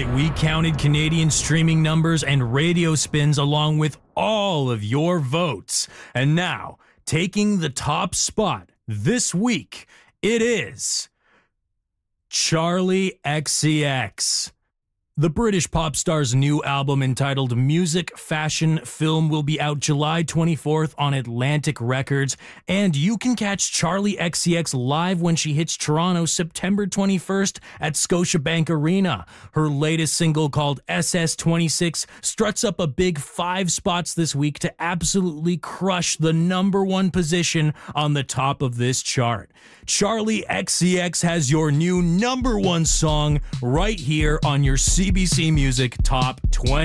right, we counted Canadian streaming numbers and radio spins along with all of your votes. And now, taking the top spot this week, it is Charli XCX. The British pop star's new album entitled Music Fashion Film will be out July 24th on Atlantic Records, and you can catch Charli XCX live when she hits Toronto September 21st at Scotiabank Arena. Her latest single called SS26 struts up a big 5 spots this week to absolutely crush the #1 position on the top of this chart. Charli XCX has your new #1 song right here on your CBC Music Top 20.